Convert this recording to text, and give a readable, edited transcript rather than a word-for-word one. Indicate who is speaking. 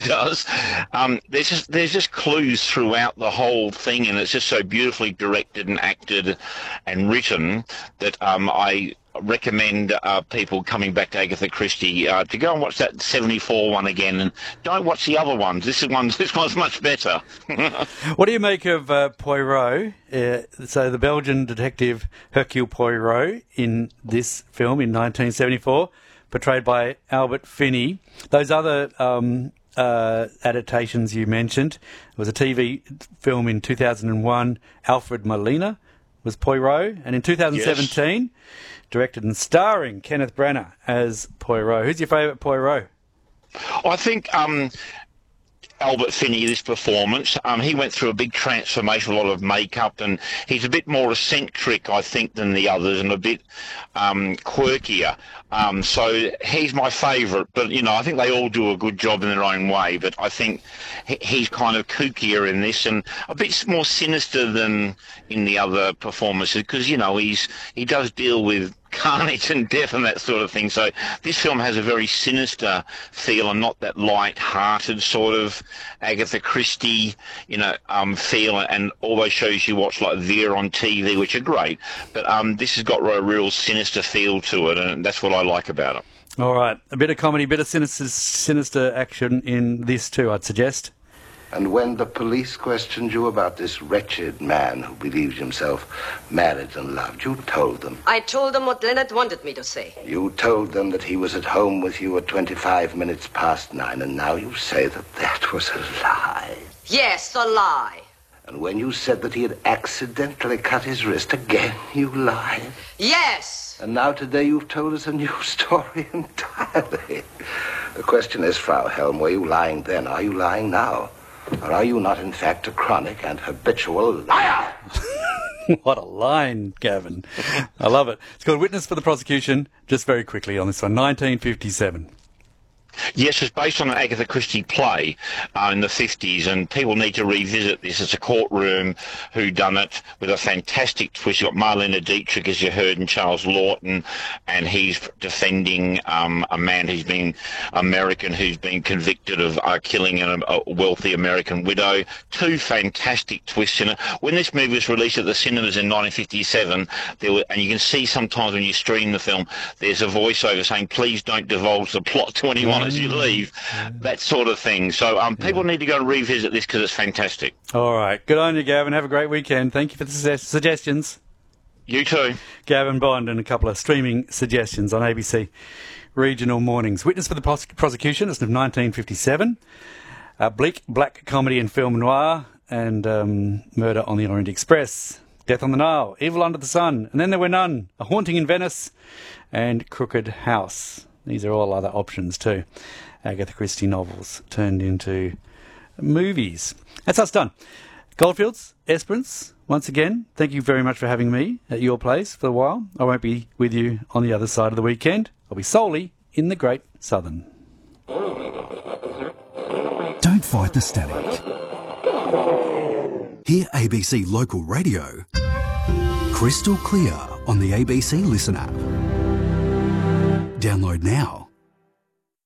Speaker 1: does. There's just clues throughout the whole thing, and it's just so beautifully directed and acted and written that I recommend people coming back to Agatha Christie to go and watch that 74 one again, and don't watch the other ones. This one's much better.
Speaker 2: What do you make of Poirot? So the Belgian detective Hercule Poirot in this film in 1974, portrayed by Albert Finney. Those other adaptations you mentioned, there was a TV film in 2001, Alfred Molina was Poirot, and in 2017, yes, directed and starring Kenneth Branagh as Poirot. Who's your favourite Poirot?
Speaker 1: I think Albert Finney, this performance, he went through a big transformation, a lot of makeup, and he's a bit more eccentric, I think, than the others, and a bit quirkier. So he's my favourite, but, I think they all do a good job in their own way, but I think he's kind of kookier in this and a bit more sinister than in the other performances, because, he does deal with carnage and death and that sort of thing. So this film has a very sinister feel and not that light-hearted sort of Agatha Christie, feel, and all those shows you watch like Veer on TV, which are great. But this has got a real sinister feel to it, and that's what I like about it.
Speaker 2: All right. A bit of comedy, a bit of sinister action in this too, I'd suggest.
Speaker 3: And when the police questioned you about this wretched man who believes himself married and loved, you told them.
Speaker 4: I told them what Leonard wanted me to say.
Speaker 3: You told them that he was at home with you at 25 minutes past 9, and now you say that that was a lie.
Speaker 4: Yes, a lie.
Speaker 3: And when you said that he had accidentally cut his wrist, again you lied.
Speaker 4: Yes.
Speaker 3: And now today you've told us a new story entirely. The question is, Frau Helm, were you lying then? Are you lying now? Or are you not, in fact, a chronic and habitual liar?
Speaker 2: What a line, Gavin. I love it. It's called Witness for the Prosecution. Just very quickly on this one, 1957.
Speaker 1: Yes, it's based on an Agatha Christie play in the 50s, and people need to revisit this. It's a courtroom whodunit with a fantastic twist. You've got Marlene Dietrich, as you heard, and Charles Lawton, and he's defending a man who's been American, who's been convicted of killing a wealthy American widow. Two fantastic twists in it. When this movie was released at the cinemas in 1957, and you can see sometimes when you stream the film, there's a voiceover saying, "Please don't divulge the plot to anyone as you leave," that sort of thing. So people need to go and revisit this because it's fantastic.
Speaker 2: All right. Good on you, Gavin. Have a great weekend. Thank you for the suggestions.
Speaker 1: You too. Gavin
Speaker 2: Bond and a couple of streaming suggestions on ABC Regional Mornings. Witness for the Prosecution, it's 1957. Bleak black comedy and film noir, and Murder on the Orient Express. Death on the Nile, Evil Under the Sun, And Then There Were None, A Haunting in Venice, and Crooked House. These are all other options too. Agatha Christie novels turned into movies. That's us done. Goldfields, Esperance, once again, thank you very much for having me at your place for a while. I won't be with you on the other side of the weekend. I'll be solely in the Great Southern.
Speaker 5: Don't fight the static. Hear ABC Local Radio crystal clear on the ABC Listen app. Download now.